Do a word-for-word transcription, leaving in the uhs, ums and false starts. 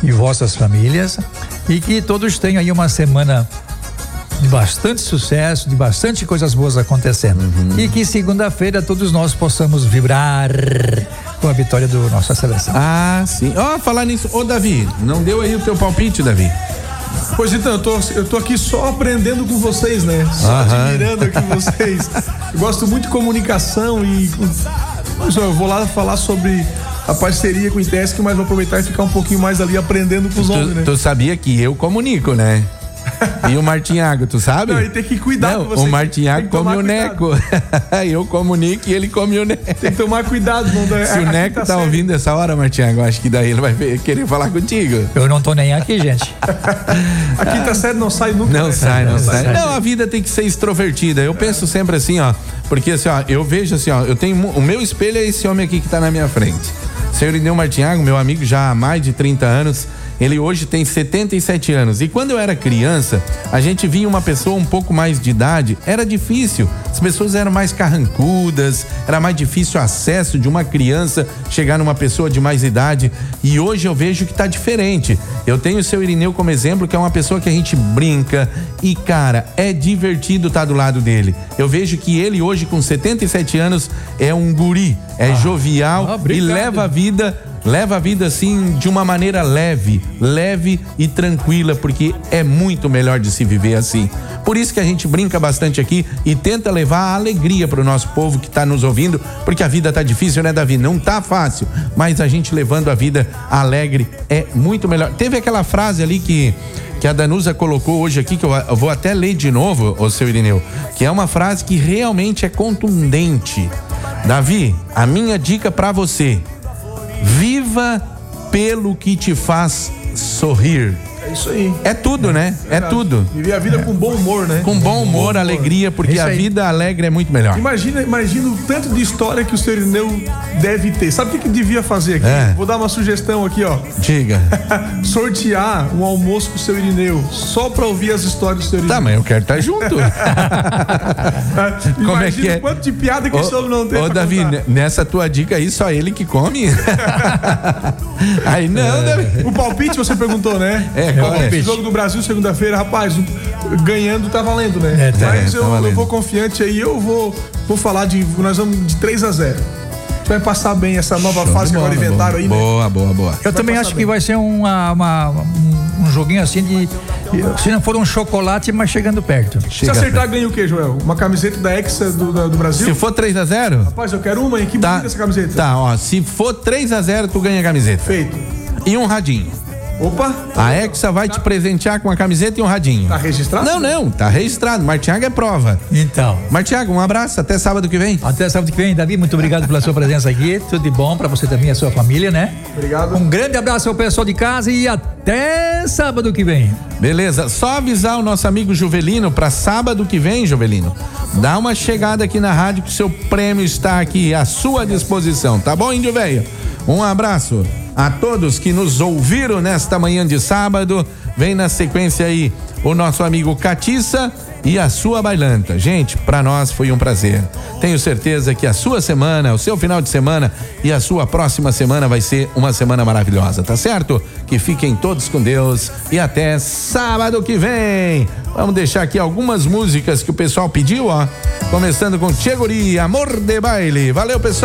e vossas famílias, e que todos tenham aí uma semana de bastante sucesso, de bastante coisas boas acontecendo. Uhum. E que segunda-feira todos nós possamos vibrar com a vitória do nossa seleção. Ah, sim. Ó, oh, falar nisso. Ô, Davi, não deu aí o teu palpite, Davi? Pois então, eu tô, eu tô aqui só aprendendo com vocês, né? Só Aham. admirando aqui vocês. Eu gosto muito de comunicação e eu vou lá falar sobre a parceria com o Intesc, mas vou aproveitar e ficar um pouquinho mais ali aprendendo com os tu, homens, né? Tu sabia que eu comunico, né? E o Martinhago, tu sabe? Não, ele tem que cuidar não, com você. O Martinhago come o Neco. Eu comunico e ele come o Neco. Tem que tomar cuidado. Não dá, Se o Neco tá, tá ouvindo essa hora, Martinhago, acho que daí ele vai querer falar contigo. Eu não tô nem aqui, gente. A quinta série não sai nunca. Não né? sai, não, não sai. sai. Não, a vida tem que ser extrovertida. Eu é. penso sempre assim, ó. Porque assim, ó, eu vejo assim, ó. Eu tenho, o meu espelho é esse homem aqui que tá na minha frente. Senhor Irineu Martinhago, meu amigo já há mais de trinta anos. Ele hoje tem setenta e sete anos. E quando eu era criança, a gente via uma pessoa um pouco mais de idade, era difícil. As pessoas eram mais carrancudas, era mais difícil o acesso de uma criança chegar numa pessoa de mais idade. E hoje eu vejo que tá diferente. Eu tenho o seu Irineu como exemplo, que é uma pessoa que a gente brinca e, cara, é divertido estar do lado dele. Eu vejo que ele hoje com setenta e sete anos é um guri, é ah, jovial ah, e leva a vida Leva a vida assim de uma maneira leve, leve e tranquila, porque é muito melhor de se viver assim. Por isso que a gente brinca bastante aqui e tenta levar a alegria pro nosso povo que tá nos ouvindo, porque a vida tá difícil, né, Davi? Não tá fácil, mas a gente levando a vida alegre é muito melhor. Teve aquela frase ali que que a Danusa colocou hoje aqui, que eu, eu vou até ler de novo, ô seu Irineu, que é uma frase que realmente é contundente. Davi, a minha dica pra você: viva pelo que te faz sorrir. É isso aí. É tudo, né? É, é tudo. Viver a vida é. com bom humor, né? Com bom humor, bom humor. alegria, porque a vida alegre é muito melhor. Imagina, imagina o tanto de história que o senhor Irineu deve ter. Sabe o que que devia fazer aqui? É. Vou dar uma sugestão aqui, ó. Diga. Sortear um almoço com o seu Irineu, só pra ouvir as histórias do seu Irineu. Tá, mas eu quero estar junto. Como imagina é que é? Quanto de piada que esse homem não tem. Ô, Davi, contar. Nessa tua dica aí, só ele que come? Aí não, é. Davi. O palpite você perguntou, né? É, qual é? O jogo do Brasil, segunda-feira, rapaz, ganhando tá valendo, né? É, tá, Mas é, eu, tá valendo. eu vou confiante aí, eu vou, vou falar de. Nós vamos de três a zero. A gente vai passar bem essa nova Show fase que agora inventaram aí, né? Boa, boa, boa. Eu também acho bem. que vai ser uma, uma, um, um joguinho assim de. Se não for um chocolate, mas chegando perto. Se acertar, ganha o quê, Joel? Uma camiseta da Hexa do, do Brasil? Se for três a zero? Rapaz, eu quero uma, hein? Que tá, bonita essa camiseta. Tá, ó. Se for três a zero, tu ganha a camiseta. Feito. E um radinho. Opa! A Hexa vai tá. te presentear com a camiseta e um radinho. Tá registrado? Não, não, tá registrado. Martinhago é prova. Então. Martinhago, um abraço, até sábado que vem. Até sábado que vem, Davi, muito obrigado pela sua presença aqui. Tudo de bom pra você também e a sua família, né? Obrigado. Um grande abraço ao pessoal de casa e até sábado que vem. Beleza, só avisar o nosso amigo Juvelino pra sábado que vem, Juvelino. Dá uma chegada aqui na rádio que o seu prêmio está aqui à sua disposição, tá bom, índio velho? Um abraço a todos que nos ouviram nesta manhã de sábado. Vem na sequência aí o nosso amigo Catiça e a sua bailanta. Gente, pra nós foi um prazer. Tenho certeza que a sua semana, o seu final de semana e a sua próxima semana vai ser uma semana maravilhosa, tá certo? Que fiquem todos com Deus e até sábado que vem. Vamos deixar aqui algumas músicas que o pessoal pediu, ó. Começando com Tchê Guri, Amor de Baile. Valeu, pessoal.